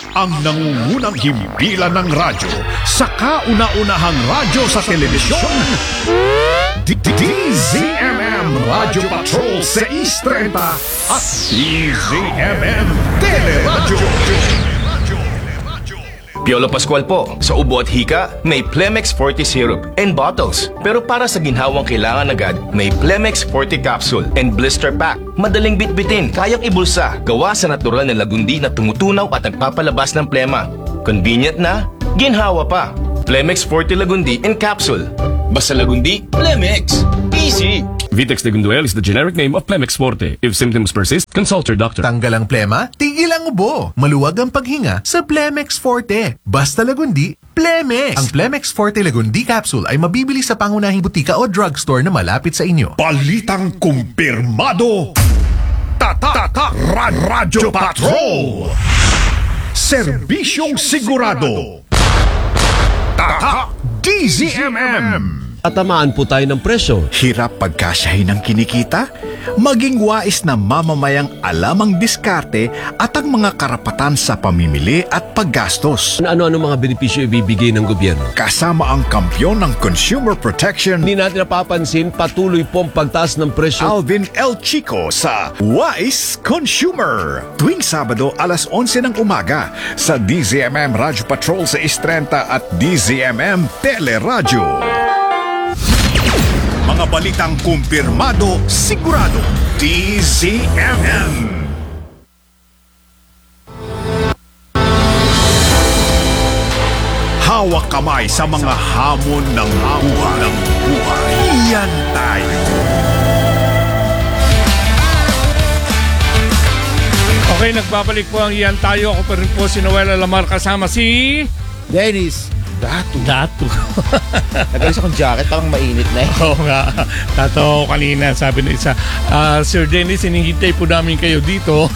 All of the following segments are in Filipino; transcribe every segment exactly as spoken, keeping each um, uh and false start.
ang nangungunang himpilan ng radyo sa kauna-unahang radyo sa telebisyon. D Z M M Radio Patrol seis treinta at D Z M M Teleradyo. Piolo Pascual po. Sa ubo at hika, may Plemex forty syrup and bottles. Pero para sa ginhawang kailangan agad, may Plemex forty capsule and blister pack. Madaling bitbitin, kayang ibulsa. Gawa sa natural na lagundi na tumutunaw at nagpapalabas ng plema. Convenient na, ginhawa pa. Plemex forty Lagundi and capsule. Basta Lagundi, Plemex. Easy! Vitex Legunduel is the generic name of Plemex Forte. If symptoms persist, consult your doctor. Tanggal ang plema, tigil ang ubo. Maluwag ang paghinga sa Plemex Forte. Basta Lagundi, Plemex. Ang Plemex Forte Lagundi Capsule ay mabibili sa pangunahing butika o drugstore na malapit sa inyo. Balitang kumpirmado. Tata Ra Radyo Patrol. Serbisyong sigurado. Tata D Z M M. Tatamaan po tayo ng presyo. Hirap pagkasyahin ng kinikita? Maging wais na mamamayang alam ang diskarte at ang mga karapatan sa pamimili at paggastos. Ano-ano mga benepisyo ibibigay ng gobyerno? Kasama ang kampyon ng consumer protection, Hindi natin napapansin, patuloy pong pagtaas ng presyo. Alvin L. Chico sa Wise Consumer. Tuwing Sabado, alas onse ng umaga sa D Z M M Radio Patrol sa seis treinta at D Z M M Teleradyo. Mga balitang kumpirmado, sigurado. D Z M M. Hawak kamay sa mga hamon ng buhay. Ng buhay. Iyan tayo. Okay, nagbabalik po ang Iyan Tayo. Ako pa rin po si Noel Alamar kasama si... Dennis, Datu. Datu. Nagalis akong jacket, parang mainit na eh. Oo nga. Tatawa ko kanina, sabi ng isa, uh, Sir Dennis, hinihintay po namin kayo dito.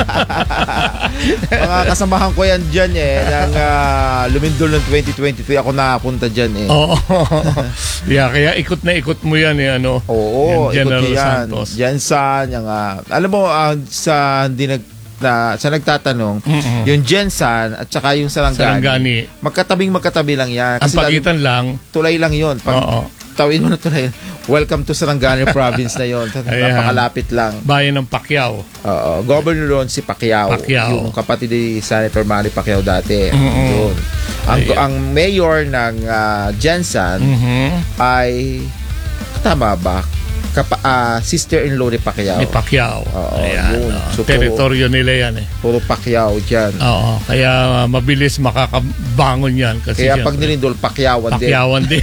Mga kasamahan ko yan dyan eh, ng uh, lumindol ng twenty twenty-three, ako nakapunta dyan eh. Oo. Yeah, kaya ikot na ikot mo yan eh, ano. Oo, yan, General ikot yan. Santos. Jensen, yung, uh, alam mo, uh, sa hindi nag na sa nagtatanong, mm-hmm. yung Jensen at saka yung Sarangani, Sarangani. magkatabing magkatabi lang yan. Kasi ang pagitan lang, tulay lang yun. Pag Oo. tawin mo na tulay, welcome to Sarangani Province na yun. Napakalapit lang. Bayan ng Pacquiao. Oo. Governor doon si Pacquiao. Pacquiao. Yung kapatid ni Senator Manny Pacquiao dati. Mm-hmm. Yun. Ang, ang mayor ng uh, Jensen mm-hmm. ay, tama ba? Kapa, uh, sister-in-law ni Pacquiao. Ni Pacquiao. Oo, ayan, yun. oh. So, teritoryo nila yan eh. Puro Pacquiao dyan. Oo, kaya uh, mabilis makakabangon yan. Kasi kaya siyempre, pag nilindol, Pacquiaoan din. Pacquiaoan din.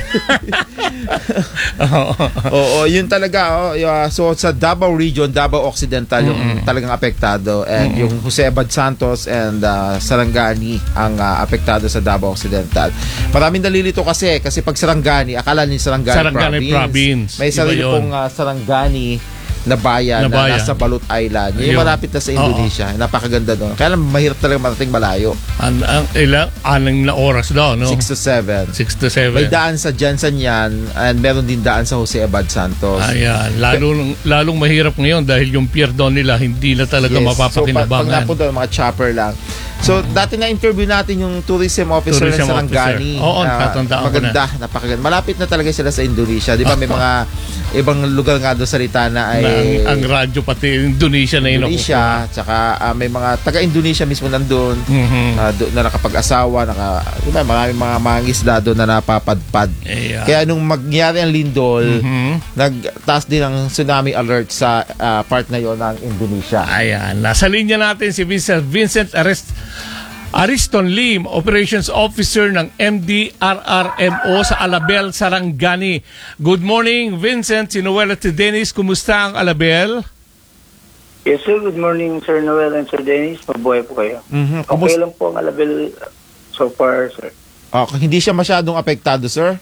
Oo, Oo, yun talaga. Oh, uh, so sa Davao Region, Davao Occidental, yung mm-hmm. talagang apektado. And mm-hmm. yung Jose Abad Santos and uh, Sarangani ang uh, apektado sa Davao Occidental. Maraming nalilito kasi, kasi pag Sarangani, akala ni Sarangani, Sarangani Province. Province. May sarili pong uh, Sarangani na bayan, na na bayan nasa Balut Island. Yung malapit na sa Indonesia. Oo. Napakaganda doon. Kaya lang mahirap talaga marating malayo. Ang, ang ilang, anong na oras daw, no? six to seven. six to seven. May daan sa Jensen yan and meron din daan sa Jose Abad Santos. Ayan. Lalong, lalong mahirap ngayon dahil yung pier doon nila hindi na talaga yes. mapapakinabangan. So, pag, pag napunta, mga chopper lang. So, dati na-interview natin yung tourism officer tourism ng Sarangani. Oo, uh, tatandaan ko maganda, na. napakaganda. Malapit na talaga sila sa Indonesia. Di ba may mga ibang lugar nga doon sa Ritana ay... Na, ang, ang radyo pati Indonesia na yun. Indonesia, tsaka uh, may mga taga-Indonesia mismo nandun mm-hmm. uh, do, na nakapag-asawa, naka, diba, maraming mga mangisda doon na napapadpad. Yeah. Kaya nung magyari ang lindol, mm-hmm. nagtaas din ang tsunami alert sa uh, part na yon ng Indonesia. Ayan. Nasa linya natin si Vincent, Vincent Arrest Ariston Lim, Operations Officer ng M D R R M O sa Alabel, Sarangani. Good morning, Vincent. Si Noel at si Dennis. Kumusta ang Alabel? Yes, sir. Good morning, Sir Noel and Sir Dennis. Mabuhay po kayo. Mm-hmm. Okay lang po ang Alabel so far, sir. Okay. Hindi siya masyadong apektado, sir?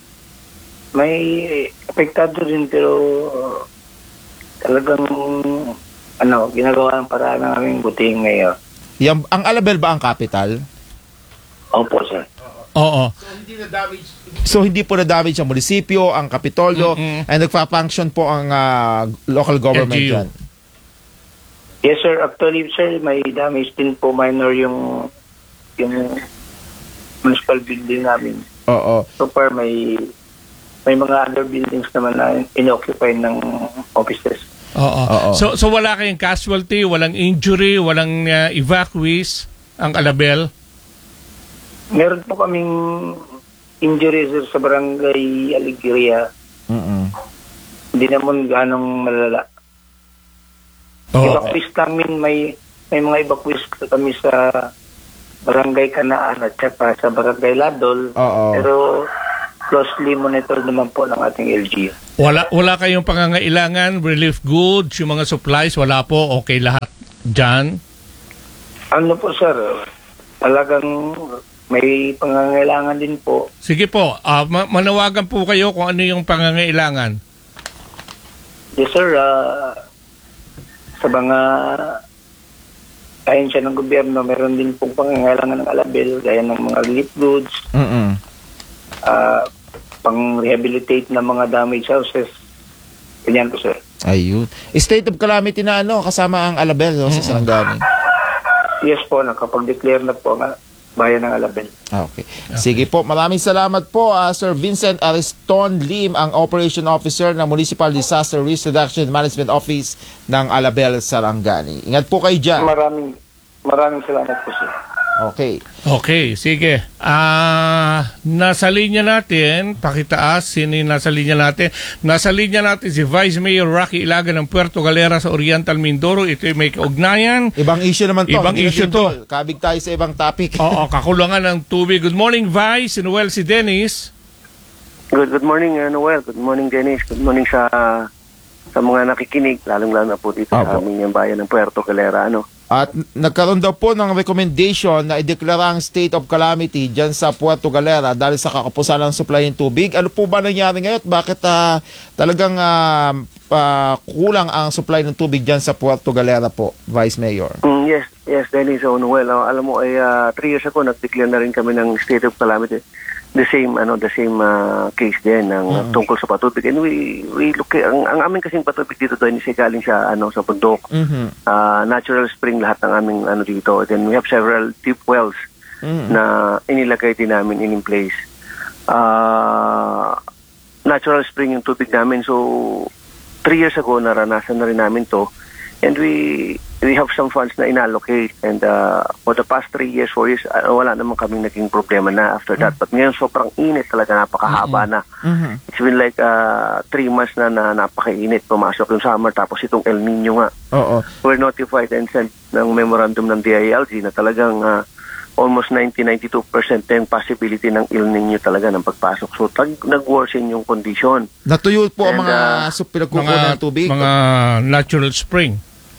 May apektado rin, pero uh, talagang ano, ginagawa ng paraan ng aming buting ngayon. Yang, ang Alabel ba ang capital? Opo, sir. Oo. So hindi na damage. So hindi po na damage ang munisipyo, ang Kapitolyo, mm-hmm. and nagfa-function po ang uh, local government yan. Yes, sir. Actually, sir, may damage din po minor yung yung municipal building namin. Oo. So far, may may mga other buildings naman na inoccupy ng offices. Oo. Oo. So so wala kayong casualty, walang injury, walang uh, evacuees ang Alabel? Meron po kaming injuries sir, sa barangay Alegria. Mm-mm. Hindi naman ganong malala. Oo. Evacuees namin, may may mga evacuees kami sa barangay Kanaan at saka sa barangay Ladol. Oo. Pero closely monitor naman po ng ating L G U. Wala wala kayong pangangailangan, relief goods, yung mga supplies, wala po, okay lahat diyan. Ano po sir, talagang may pangangailangan din po. Sige po, ah, ma- manawagan po kayo kung ano yung pangangailangan. Yes sir, ah, sa mga ahensya ng gobyerno, meron din pong pangangailangan ng Alabel, gaya ng mga relief goods, Mm-mm. ah, pang-rehabilitate ng mga damaged houses. Ganyan po sir. Ayun. State of calamity na ano, kasama ang Alabel no, sa Sarangani. Yes po, nakapag-declare na po ang bayan ng Alabel. Ah, Okay. Sige po, maraming salamat po uh, Sir Vincent Ariston Lim, ang Operation Officer ng Municipal Disaster Risk Reduction Management Office ng Alabel, Sarangani. Ingat po kayo dyan. Maraming maraming salamat po sir. Okay. Okay, sige. Ah, nasa linya natin, pakitaas, sino yung nasa linya natin? Nasa linya natin si Vice Mayor Rocky Ilaga ng Puerto Galera sa Oriental Mindoro. Ito ay may kaugnayan. Ibang issue naman to. Ibang Hindi issue natin to. tol. Kabig tayo sa ibang topic. Oo, kakulangan ng tubig. Good morning, Vice. Noel si Dennis. Good good morning, uh, Noel. Good morning, Dennis. Good morning sa sa mga nakikinig, lalong-lalo na po dito sa Opo. aming bayan ng Puerto Galera, ano. At n- nagkaroon daw po ng recommendation na ideklara ang state of calamity dyan sa Puerto Galera dahil sa kakapusan ng supply ng tubig. Ano po ba nangyari ngayon? Bakit ah, talagang ah, ah, kulang ang supply ng tubig dyan sa Puerto Galera po, Vice Mayor? Mm, yes, yes, Dennis. So, Noel, uh, alam mo, ay uh, three years ago, nag-declare na rin kami ng state of calamity. The same, ano, the same uh, case din ng Mm. tungkol sa patubig. And we, we look, ang, ang aming kasing patubig dito, Dennis, ay galing sa, ano, sa bundok. Mhm. Uh, natural spring lahat ng aming, ano, dito. Then we have several deep wells Mhm. na inilagay din namin in place. Uh, natural spring yung tubig namin. So, three years ago, naranasan na rin namin to. And we we have some funds na inallocate. And uh, for the past three years, four years, uh, wala naman kaming naging problema na after that. But ngayon, sobrang init talaga, napakahaba na. Mhm. It's been like uh, three months na na napakainit. Pumasok yung summer, tapos itong El Nino nga. Oo. We're notified and sent ng memorandum ng D I L G na talagang uh, almost ninety to ninety-two percent yung possibility ng El Nino talaga ng pagpasok. So, tag- nag-worsen yung condition. Natuyo po ang And, mga uh, uh, pinagkukunan ng tubig? mga natural spring.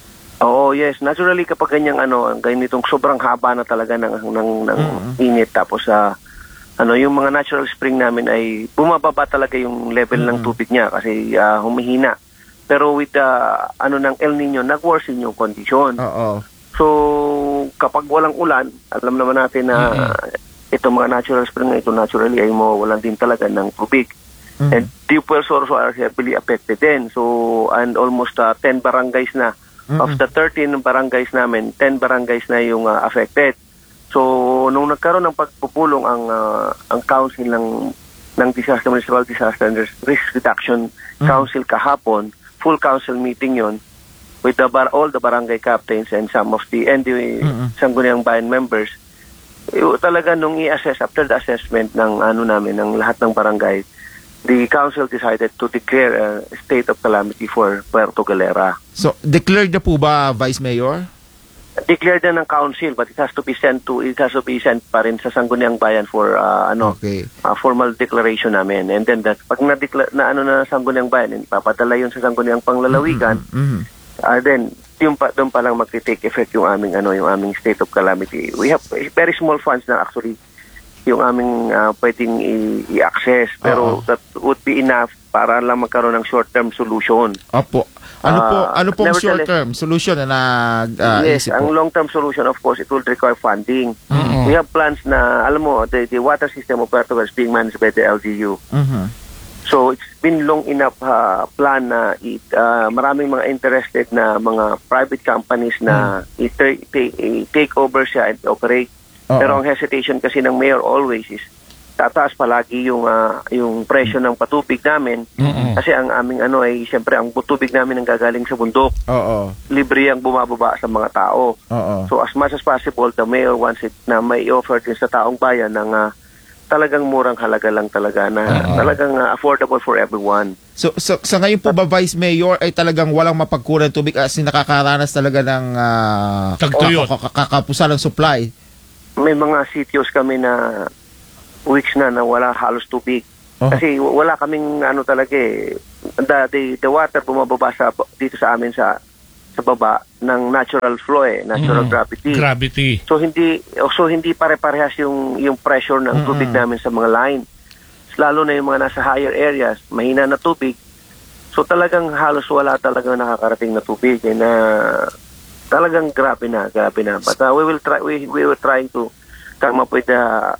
Oo, yes. Naturally, kapag ganyang ano, ganitong sobrang haba na talaga ng, ng, ng init. Tapos, sa ano, yung mga natural spring namin ay bumababa talaga yung level ng tubig niya kasi ah, humihina. Pero with the, ano, ng El Nino, nag-worsen yung condition. Oo. So, kapag walang ulan, alam naman natin na itong mga natural spring na ito naturally ay mawawalan din talaga ng tubig. Mhm. And deep wells also are heavily affected din. So, and almost uh, ten barangays na. Of the thirteen barangays namin, ten barangays na yung uh, affected. So, nung nagkaroon ng pagpupulong ang uh, ang council ng ng Disaster Municipal Disaster and Risk Reduction Council kahapon, full council meeting yon with the bar, all the barangay captains and some of the N D Sangguniang Bayan members. Yung talaga nung i-assess, after the assessment ng ano namin, ng lahat ng barangay, the council decided to declare a state of calamity for Puerto Galera. So, declared na po ba, Vice Mayor? Declared na ng council, but it has to be sent to it has to be sent pa rin sa Sangguniang Bayan for uh, ano Okay. uh, formal declaration namin. And then that pag na na ano na Sangguniang Bayan, ipapadala yun sa Sangguniang Panglalawigan. Mhm. Uh, then yung pa doon pa lang magte-take effect yung aming ano yung aming state of calamity. We have very small funds na actually yung aming uh, pwedeng i- i-access pero Oo. that would be enough para lang magkaroon ng short-term solution. Opo. Ano po, Ah, ano pong nevertheless- short-term solution na nag uh, yes, isip ang po? long-term solution, of course, it will require funding. Mm-mm. We have plans na, alam mo, the, the water system of Puerto Galera is being managed by the L G U. Mhm. So, it's been long enough uh, plan na it, uh, maraming mga interested na mga private companies na i- ta- ta- i- take over siya and operate. Oo. Pero ang hesitation kasi ng mayor always is tataas palagi yung ah, yung presyo ng patubig namin kasi ang aming ano ay siyempre ang tubig namin ang gagaling sa bundok. Oo. Libre ang bumababa sa mga tao. Oo. So as much as possible, the mayor wants it na may offer din sa taong bayan ng ah, talagang murang halaga lang talaga na talagang ah, affordable for everyone. So, so sa ngayon po ba, Vice Mayor, ay talagang walang mapagkuran tubig as in nakakaranas talaga ng uh, Tagtuyot. kakapusan ng supply? May mga sitios kami na weeks na na wala halos tubig. Oh. Kasi wala kaming ano talaga eh. The, the, the water bumababa sa, dito sa amin sa sa baba ng natural flow eh, natural Mm. gravity. Gravity. So hindi so hindi pare-parehas yung yung pressure ng tubig namin sa mga line. Lalo na yung mga nasa higher areas, mahina na tubig. So talagang halos wala talagang nakakarating na tubig eh, na talagang grabe na, grabe na. But uh, we will try we we will trying to come up with a,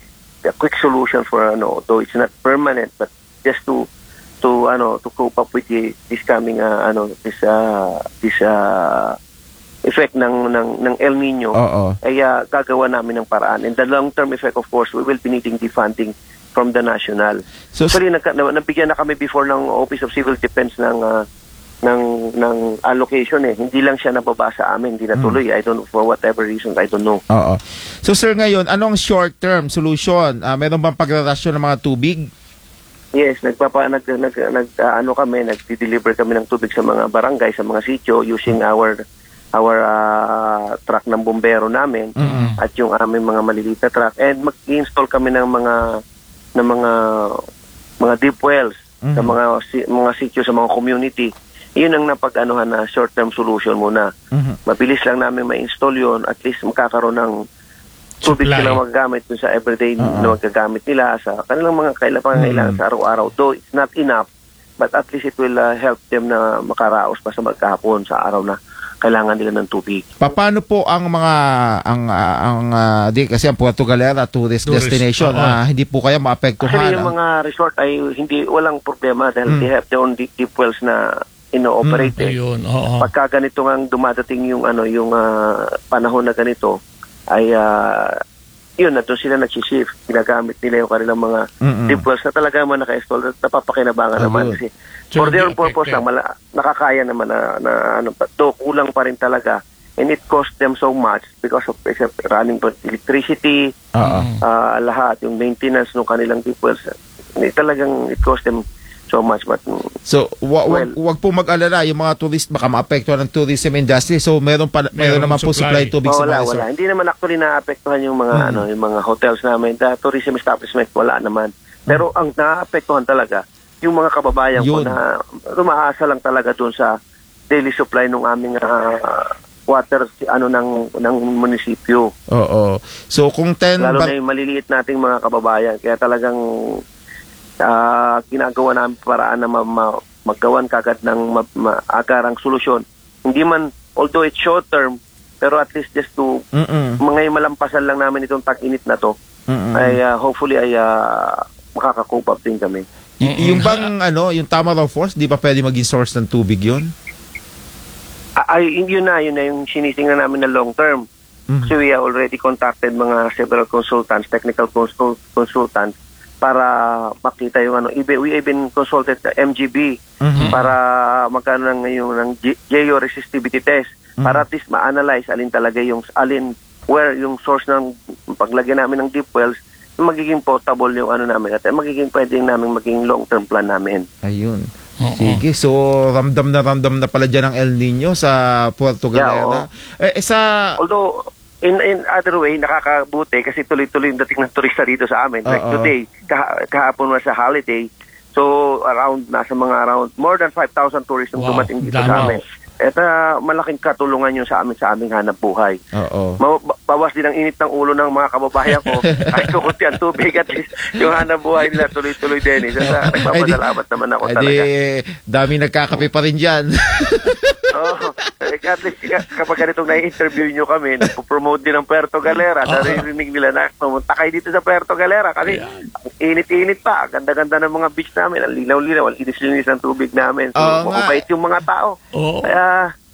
a quick solution for ano, though it's not permanent, but just to to ano to cope up with the, this coming uh, ano this uh, this uh, effect ng ng ng El Nino. Oo. Ay uh, gagawa namin ng paraan. And the long term effect, of course, we will be needing the funding from the national. So, Actually, nag, na, nabigyan na kami before ng Office of Civil Defense ng uh, ng ng allocation eh. Hindi lang siya nababa sa amin, hindi natuloy. I don't know, for whatever reasons, I don't know. Oo. So sir, ngayon, anong short-term solution? Uh, meron bang pagrarasyon ng mga tubig? Yes, nagpapa nag nag, nag uh, ano kami, nagdi-deliver kami ng tubig sa mga barangay, sa mga sitio using our our uh, truck ng bombero namin Mm-mm. at yung aming mga maliliit na truck, and mag-install kami ng mga ng mga mga deep wells sa mga si, mga sitio sa mga community. Yun ang napag-anuhan na short-term solution muna. Mhm. Mabilis lang namin ma-install yun, at least makakaroon ng tubig Supply. silang magagamit dun sa everyday Oo. na magagamit nila sa kanilang mga kailangan sa araw-araw. Though it's not enough, but at least it will uh, help them na makaraos pa sa magkahapon sa araw na kailangan nila ng tubig. Paano po ang mga ang ah, ang ah, di kasi ang Puerto Galera tourist, Tourist, destination, oo. ah, hindi po kaya maapektuhan. Actually, yung ang- mga resort ay hindi walang problema dahil Mm. they have their own deep, deep wells na ino-operate. eh. Ayun, oo. Pagka ganito nga dumadating yung ano yung ah, panahon na ganito ay ah, yun na doon sila nagsishift, ginagamit nila yung kanilang mga Mm-mm. deep wells na talaga naman naka-install at napapakinabangan Ah, naman good. kasi So, for their hindi purpose affected. lang mala- nakakaya naman na, na ano pa do kulang pa rin talaga, and it cost them so much because of except running for electricity, Oo. ah, lahat yung maintenance ng kanilang deep wells. Hindi talagang it cost them so much, but mm, So, wa- wag, Well- wag po mag-alala yung mga tourist baka maapektuhan ng tourism industry. So, meron pa meron, Meron naman po supply. supply tubig oh, sa wala, mga wala. resort. Hindi naman actually naapektuhan yung mga Mm. ano, yung mga hotels namin. The tourism establishment wala naman. Pero ang naapektuhan talaga yung mga kababayan ko Yun. na umaasa lang talaga doon sa daily supply ng aming ah, water ano ng ng munisipyo. Oo. So, kung ten Lalo ba- na yung maliliit nating mga kababayan. Kaya talagang ah, ginagawa namin paraan na ma- ma- maggawan kagad ng ma- maagarang solusyon. Hindi man, although it's short term, pero at least just to Mm-mm. mga malampasan lang namin itong tag-init na to, Mm-mm. ay ah, hopefully ay uh, makaka-cope up din kami. Y- yung bang ano, yung Tamaraw Falls, di ba pwede maging source ng tubig 'yun? Ah, Ay, yun na, yun na yung sinisingnan namin na long term. Mhm. So we have already contacted mga several consultants, technical consult- consultants, para makita yung ano. Ibe- We even consulted the M G B Mhm. para magkano ng yung ng ge- georesistivity test para at least ma-analyze alin talaga yung alin where yung source ng paglagay namin ng deep wells, magiging potable yung ano namin at magiging pwedeng namin maging long-term plan namin. Ayun. Sige, so ramdam na ramdam na pala dyan ang El Nino sa Puerto Galera. eh, eh, sa Although, in in other way, nakakabuti kasi tuloy-tuloy yung dating ng turista dito sa amin. Like Oo. today, kaha- kahapon na sa holiday, so around, nasa mga around, more than five thousand tourists ang Wow, dumating dito dami. sa amin. At ah, malaking katulungan yun sa amin sa aming hanap buhay. Oo. Ma- ba- bawas din ang init ng ulo ng mga kababayan ko. Kahit kukunti ang tubig, at least yung hanap buhay nila tuloy-tuloy din. Eh. So, sa, nagpapasalamat naman ako Eh, talaga. di, dami nagkakape pa rin dyan. Oo. Eh, at least ka- kapag ganitong na-interview nyo kami, nagpo-promote din ng Puerto Galera, naririnig nila na pumunta kayo dito sa Puerto Galera kasi init-init pa. Ang ganda-ganda ng mga beach namin. Ang linaw-linaw. Ang linis-linis ng tubig namin. So, Oo nga. mabait yung mga tao. Oo. Kaya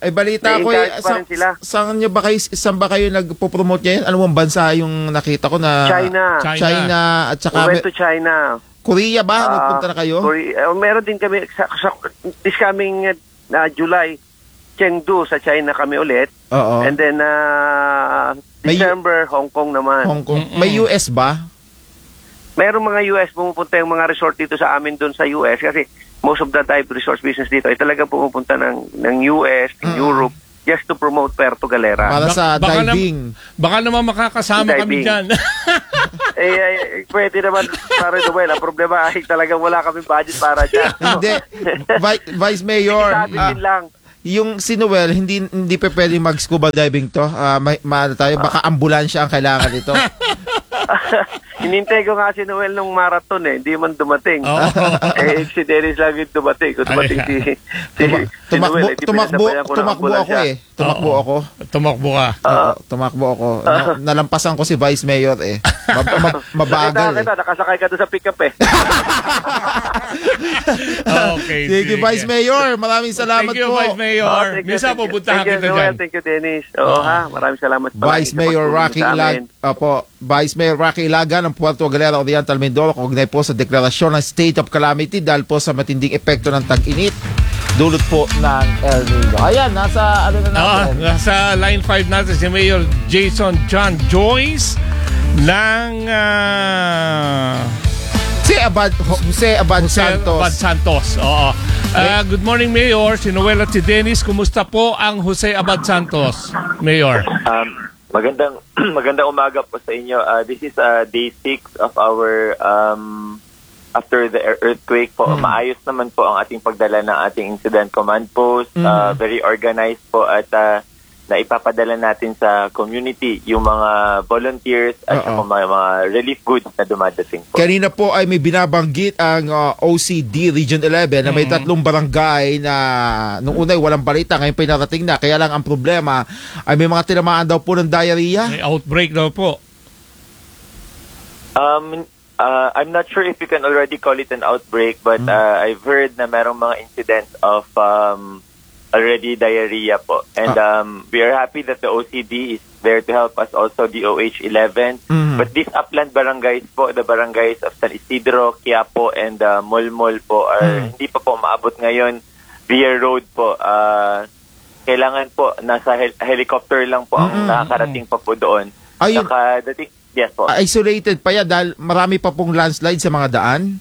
Ay balita ko eh, Na-encourage pa rin sila. saan nyo ba kayo, saan ba kayo nagpo-promote ngayon? Ano bang bansa yung nakita ko na China. China. China at We saka went to China. Korea ba? Ah, Nagpunta na kayo? Korea, uh, meron din kami sa, sa this coming uh, July, Chengdu sa China kami ulit. Oo. And then uh, May- December, Hong Kong naman. Hong Kong. May U S ba? Merong mga U S pumupunta yung mga resort dito sa amin doon sa U S kasi most of the time resort business dito ay talagang pumupunta ng ng U S, ng Europe just to promote Puerto Galera. Para sa Baka nam- diving. Baka naman makakasama kami Diving. dyan. eh, eh, pwede naman para Noel. Ang problema ay talagang wala kami budget para dyan. Hindi. Vi- Vice Mayor, Sabi ah, din lang. yung si Noel, hindi hindi pa pwedeng mag-scuba diving to. Ah, may, ma- tayo, baka ambulansya ang kailangan nito. Hinintay ko nga si Noel nung marathon eh. Hindi man dumating. Oo. eh, si Dennis lang yung dumating. Kung dumating si, si, Tuma- si tumakbo, Noel, eh, di tumakbo, pinasabayan ko ng tumakbo ako ambulansya. eh. Tumakbo Oo. ako. Tumakbo ka. Oo, tumakbo ako. Na- nalampasan ko si Vice Mayor eh. Ma- ma- mabagal Nakita eh. kita, nakasakay ka doon sa pick-up eh. Okay. Sige, Vice Mayor, maraming salamat Thank you, po. Vice Mayor. Oh, thank you, Minsan thank you. pupuntahan Thank you, kita Noel. dyan. Thank you, Dennis. Oo ha, maraming salamat. Vice Mayor Rocky Ilag, Opo, Vice Mayor Rocky Ilaga ng Puerto Galera, Oriental Mindoro, kaugnay po sa deklarasyon ng state of calamity dahil po sa matinding epekto ng tag-init dulot po ng El Nino. Ayan, nasa ano na Ah, natin. nasa line five natin si Mayor Jason John Joyce ng ah, Si Abad, Jose Abad Jose Santos. Abad Santos. Oo. Ah, good morning, Mayor. Si Noel at si Dennis. Kumusta po ang Jose Abad Santos, Mayor? Um, magandang magandang umaga po sa inyo. Uh, this is uh, day six of our um, after the earthquake po. Maayos naman po ang ating pagdala ng ating incident command post. Uh, very organized po at uh, na ipapadala natin sa community yung mga volunteers at Oo. saka mga, mga relief goods na dumadating po. Kanina po ay may binabanggit ang uh, O C D Region eleven na may tatlong barangay na nung una ay walang balita, ngayon pa narating na. Kaya lang ang problema ay may mga tinamaan daw po ng diarrhea. May outbreak daw po. Um, uh, I'm not sure if you can already call it an outbreak, but uh, I've heard na merong mga incidents of um, already diarrhea po. And um, we are happy that the O C D is there to help us, also the O H eleven. Mhm. But these upland barangays po, the barangays of San Isidro, Quiapo, and uh, Molmol po, are hindi pa po maabot ngayon via road po. Uh, kailangan po, nasa hel- helicopter lang po ang nakakarating pa po doon. Ayun. Saka, dating, yes po. Isolated pa yan dahil marami pa pong landslide sa mga daan.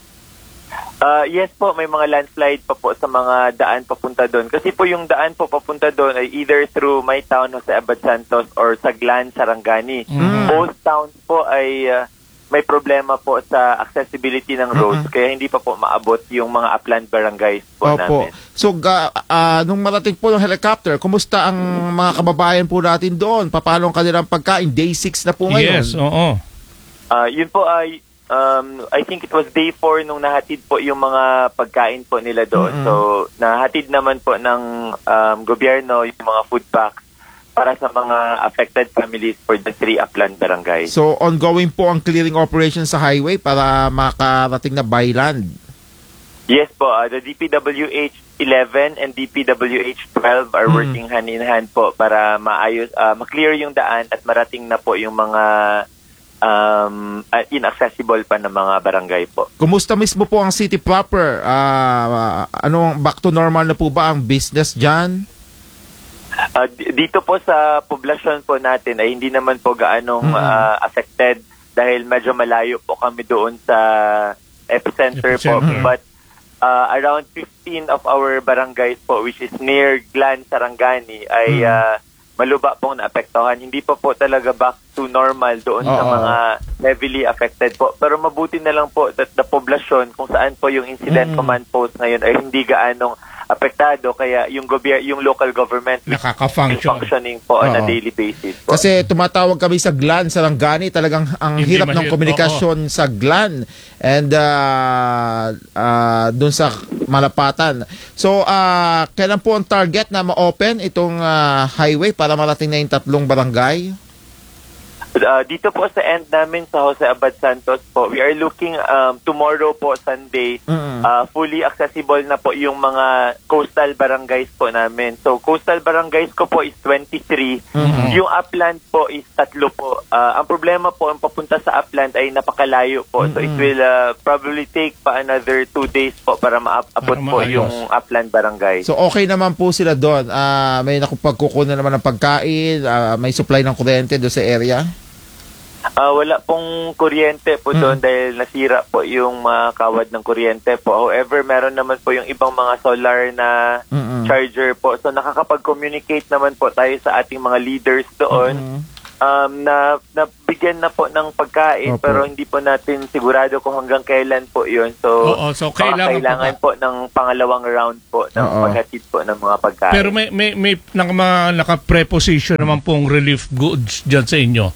Uh, yes po, may mga landslide pa po sa mga daan papunta doon. Kasi po yung daan po papunta doon ay either through my town, Jose Abad Santos, or Saglan, Sarangani. Both towns po ay uh, may problema po sa accessibility ng roads. Kaya hindi pa po maabot yung mga upland barangays po Opo. namin. So, ga, ah, nung marating po ng helicopter, kumusta ang mga kababayan po natin doon? Paano ang kanilang pagkain? Day six na po ngayon. Yes, oo. Uh, yun po ay, um, I think it was day four nung nahatid po yung mga pagkain po nila doon. So, nahatid naman po ng um, gobyerno yung mga food packs para sa mga affected families for the three upland barangays. So, ongoing po ang clearing operation sa highway para makarating na by land. Yes po, uh, the D P W H eleven and D P W H twelve are working hand in hand po para maayos, uh, ma-clear yung daan at marating na po yung mga um, uh, inaccessible pa ng mga barangay po. Kumusta mismo po ang city proper? Ah, ano, back to normal na po ba ang business dyan? Uh, d- dito po sa poblasyon po natin ay hindi naman po gaanong uh, affected dahil medyo malayo po kami doon sa epicenter po. Epicenter. But uh, around fifteen of our barangays po, which is near Glan, Sarangani, ay uh, maluba pong naapektuhan. Hindi pa po talaga back to normal doon sa Oo. mga heavily affected po. Pero mabuti na lang po that the poblasyon kung saan po yung incident command post ngayon ay hindi gaanong apektado, kaya yung gobyerno, yung local government is Nakaka-function. functioning po on a Oo. daily basis po. Kasi tumatawag kami sa Glan, Sarangani, talagang ang Hindi hirap ng mahirap, komunikasyon sa Glan and uh, uh, dun sa Malapatan. So, uh, kailan po ang target na ma-open itong uh, highway para marating na yung tatlong barangay? Uh, dito po sa end namin sa Jose Abad Santos po, we are looking um, tomorrow po, Sunday, Mm-mm. uh, fully accessible na po yung mga coastal barangays po namin. So, coastal barangays ko po is twenty-three. Mm-hmm. Yung upland po is tatlo po. Uh, ang problema po, ang papunta sa upland ay napakalayo po. So, it will uh, probably take pa another two days po para maabot po maayos. yung upland barangay. So okay naman po sila doon. Ah, may nakapagkukunan naman ng pagkain, ah, may supply ng kuryente doon sa area. Ah, wala pong kuryente po doon dahil nasira po yung mga kawad ng kuryente po. However, meron naman po yung ibang mga solar na Mm-mm. charger po. So nakakapag-communicate naman po tayo sa ating mga leaders doon. Mm-mm. Um, na nabigyan na po ng pagkain Opo. pero hindi po natin sigurado kung hanggang kailan po yun. So, Oo, so baka kailangan kailangan po, ng pangalawang round po ng Oo. paghatid po ng mga pagkain. Pero may may may naka, mga naka-preposition naman pong relief goods dyan sa inyo.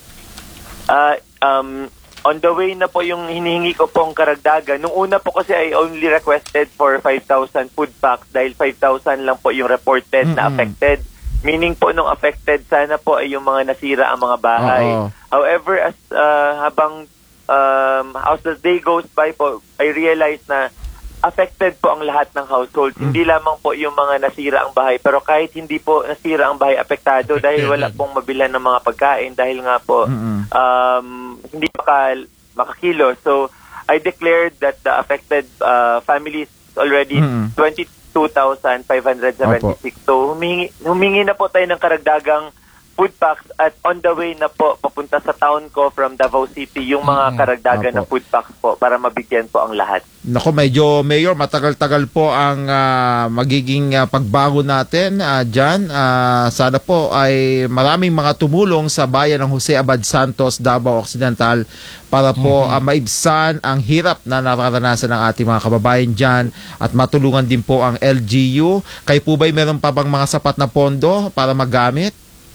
Ah, um, on the way na po yung hinihingi ko pong karagdagan. Nung una po kasi I only requested for five thousand food packs dahil five thousand lang po yung reported na Mm-mm. affected. Meaning po nung affected, sana po ay yung mga nasira ang mga bahay. Oo. However, as ah, habang um, as the day goes by po, I realized na affected po ang lahat ng households. Hindi lamang po yung mga nasira ang bahay, pero kahit hindi po nasira ang bahay, apektado dahil wala pong mabilan ng mga pagkain dahil nga po Mm-mm. um, hindi maka, makakilo. So, I declared that the affected uh, families already Mm-mm. twenty-two thousand five hundred seventy-six. So, humingi, humingi na po tayo ng karagdagang food packs at on the way na po papunta sa town ko from Davao City yung mga karagdagan Opo. na food packs po para mabigyan po ang lahat. Nako, medyo, Mayor, matagal-tagal po ang ah, magiging ah, pagbago natin ah, dyan. Ah, sana po ay maraming mga tumulong sa bayan ng Jose Abad Santos, Davao Occidental para po ah, maibsan ang hirap na nararanasan ng ating mga kababayan dyan at matulungan din po ang L G U. Kayo po ba'y meron pa bang mga sapat na pondo para magamit?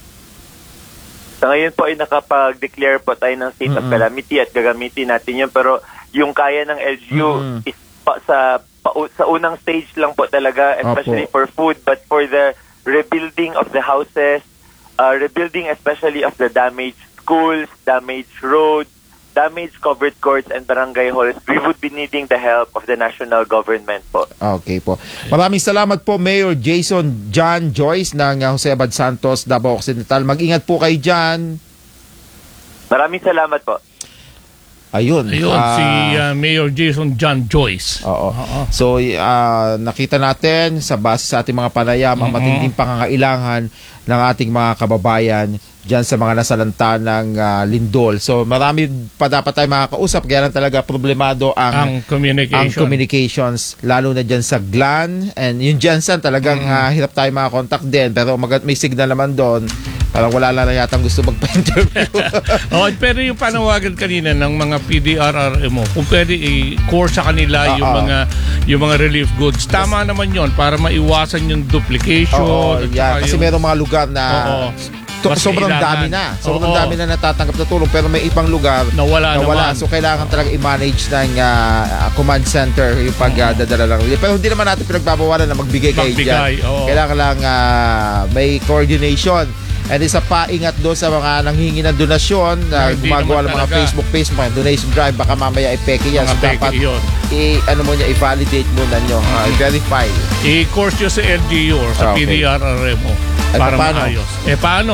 Sa ngayon po ay nakapag-declare po tayo ng state of Mm-mm. calamity at gagamitin natin yun. Pero yung kaya ng L G U Mm-mm. is pa, sa, pa, sa unang stage lang po talaga, especially Opo. for food, but for the rebuilding of the houses, uh, rebuilding especially of the damaged schools, damaged roads, damaged covered courts and barangay halls, we would be needing the help of the national government po. Okay po. Maraming salamat po, Mayor Jason John Joyce ng uh, Jose Abad Santos, Davao Occidental. Mag-ingat po kayo dyan. Maraming salamat po. Ayun. Ayun, ah, si uh, Mayor Jason John Joyce. Oo. So, ah, nakita natin sa base sa ating mga panayam ang matinding pangangailangan ng ating mga kababayan dyan sa mga nasalanta ng ah, lindol. So, marami pa dapat tayo makakausap. Kaya lang talaga problemado ang, Ang communication. ang communications, lalo na dyan sa G L A N. And yung Jensen, talagang ah, hirap tayo makakontakt din. Pero mag- may signal naman doon. Parang wala lang na yatang gusto magpa-interview. Oh, pero yung panawagan kanina ng mga P D R R M O, kung pwede i-core sa kanila yung Oo. mga yung mga relief goods. Tama naman yon para maiwasan yung duplication. Oo, at yan. saka Kasi yung- merong mga lugar na Oo. to- Mas sobrang kailangan. dami na. Sobrang Oo. dami na natatanggap na tulong. Pero may ibang lugar Nawala naman. So, kailangan talaga i-manage ng ah, command center yung pagdadala ng relief. Pero hindi naman natin pinagbabawalan na magbigay kayo Magbigay, dyan. oo. Kailangan lang ah, may coordination. And isa pa, ingat doon sa mga nanghingi ng donasyon na Hindi gumagawa naman ng mga talaga. Facebook page, mga donation drive, baka mamaya i-peke yan. Mga So, peke dapat yun. i- ano mo niya, i-validate muna nyo, ah, i-verify. I-course nyo sa L G U or sa Okay. P D R R M O At para paano? maayos. Eh, paano?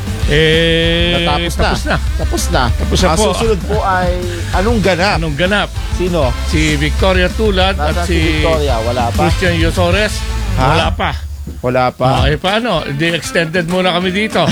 Eh, Natapos na. tapos na. Tapos na. Tapos na Ang po. susunod po ay anong ganap? Anong ganap? Sino? Si Victoria Tulad Nasaan at si si Victoria? Wala pa? Christian Yosores. Ha? Wala pa. Wala pa. Ah, eh, paano? Di extended muna kami dito.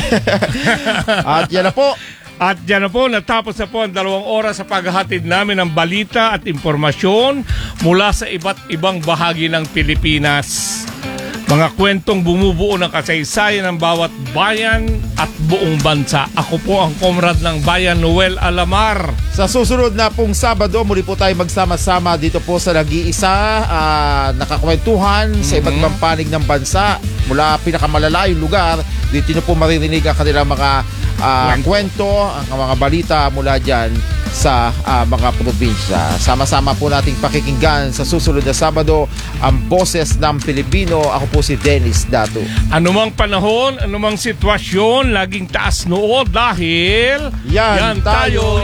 At yan na po. At yan na po, natapos na po ang dalawang oras sa paghahatid namin ng balita at impormasyon mula sa iba't ibang bahagi ng Pilipinas. Mga kwentong bumubuo ng kasaysayan ng bawat bayan at buong bansa. Ako po ang comrade ng bayan, Noel Alamar. Sa susunod na pong Sabado, muli po tayo magsama-sama dito po sa nag-iisa, ah, nakakwentuhan sa iba't ibang panig ng bansa. Mula pinakamalalayong lugar, dito nyo po maririnig ang kanilang mga ah, kwento, ang mga balita mula dyan sa ah, mga probinsya. Sama-sama po nating pakikinggan sa susunod na Sabado ang Boses ng Pilipino. Ako po si Dennis Datu. Anumang panahon, anumang sitwasyon, laging taas noo dahil Yan tayo.